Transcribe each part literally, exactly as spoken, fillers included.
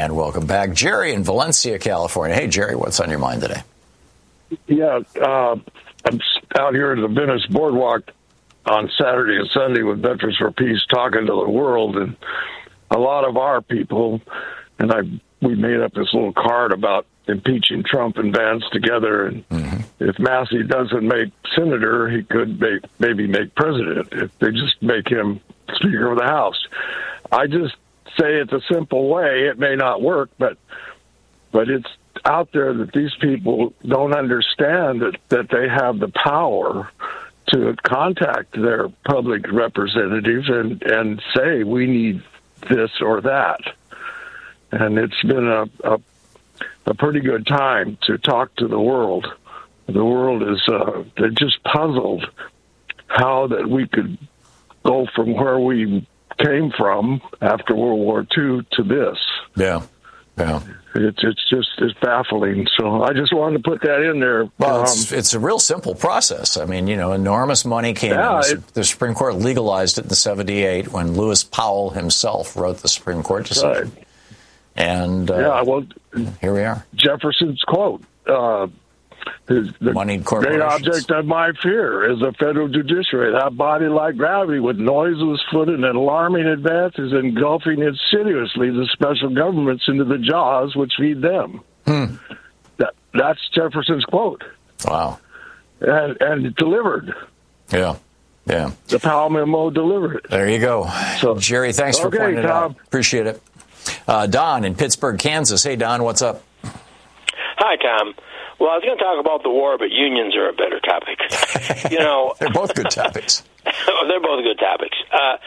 And welcome back, Jerry in Valencia, California. Hey, Jerry, what's on your mind today? Yeah, uh, I'm out here at the Venice Boardwalk on Saturday and Sunday with Veterans for Peace talking to the world, and a lot of our people, and I we made up this little card about impeaching Trump and Vance together, and mm-hmm. if Massey doesn't make senator, he could make, maybe make president if they just make him Speaker of the House. I just say it's a simple way. It may not work, but but it's out there that these people don't understand that, that they have the power to contact their public representatives and, and say, we need this or that. And it's been a, a, a pretty good time to talk to the world. The world is uh, they're just puzzled how that we could go from where we came from after World War Two to this. Yeah, yeah. It's it's just it's baffling. So I just wanted to put that in there. Well, um, it's, it's a real simple process. I mean, you know, enormous money came yeah, in. it, the Supreme Court legalized it in seventy-eight when Lewis Powell himself wrote the Supreme Court decision. Right. And uh, yeah, well, here we are. Jefferson's quote. Uh, His, the Moneyed great object of my fear is a federal judiciary, that body like gravity with noiseless foot and alarming advances engulfing insidiously the special governments into the jaws which feed them. Hmm. That, that's Jefferson's quote. Wow. And, and it delivered. Yeah, yeah. The Powell memo delivered. There you go. So, Jerry, thanks for okay, pointing it Tom. out. Appreciate it. Uh, Don in Pittsburgh, Kansas. Hey, Don, what's up? Hi, Tom. Well, I was going to talk about the war, but unions are a better topic. You know, they're both good topics. They're both good topics. Uh,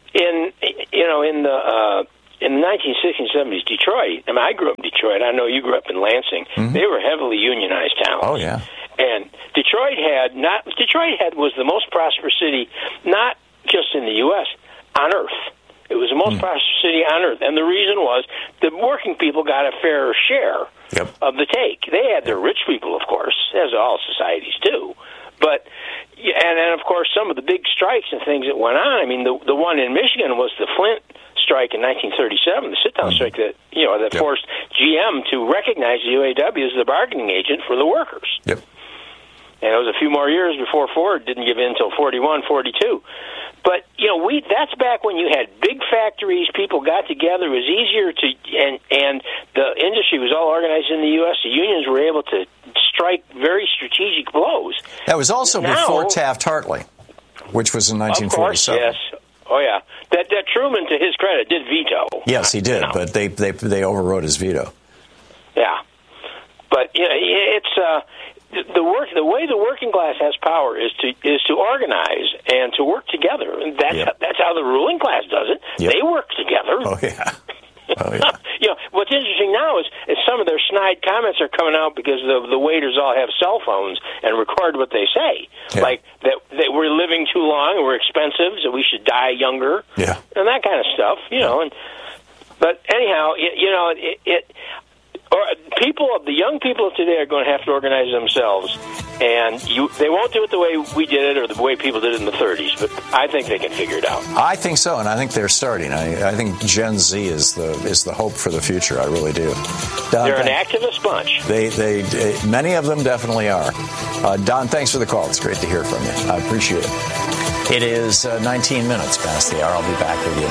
in you know, in the uh, in the nineteen sixties and seventies, Detroit. I mean, I grew up in Detroit. I know you grew up in Lansing. Mm-hmm. They were heavily unionized towns. Oh yeah. And Detroit had not. Detroit had was the most prosperous city, not just in the U S on Earth. It was the most mm. prosperous city on Earth, and the reason was the working people got a fairer share yep. of the take. They had their rich people, of course, as all societies do. But and then, of course, some of the big strikes and things that went on. I mean, the the one in Michigan was the Flint strike in nineteen thirty-seven, the sit-down mm. strike that you know that yep. forced G M to recognize the U A W as the bargaining agent for the workers. Yep. And it was a few more years before Ford didn't give in until forty-one, forty-two. But, you know, we that's back when you had big factories, people got together, it was easier to, and, and the industry was all organized in the U S The unions were able to strike very strategic blows. That was also now, before Taft-Hartley, which was in nineteen forty-seven. Of course, yes. Oh, yeah. That, that Truman, to his credit, did veto. Yes, he did, you know. but they, they, they overrode his veto. Yeah. But, you know, it's... Uh, The work, the way the working class has power is to is to organize and to work together. And that's yep. how, that's how the ruling class does it. Yep. They work together. Oh yeah. Oh yeah. You know what's interesting now is, is some of their snide comments are coming out because the the waiters all have cell phones and record what they say, yeah. like that that we're living too long, we're expensive, so we should die younger, yeah, and that kind of stuff. You know, and but anyhow, you, you know it. it Or people, the young people of today are going to have to organize themselves, and you, they won't do it the way we did it or the way people did it in the thirties. But I think they can figure it out. I think so, and I think they're starting. I, I think Gen Z is the is the hope for the future. I really do. Don, they're an thank, activist bunch. They they many of them definitely are. Uh, Don, thanks for the call. It's great to hear from you. I appreciate it. It is uh, nineteen minutes past the hour. I'll be back with you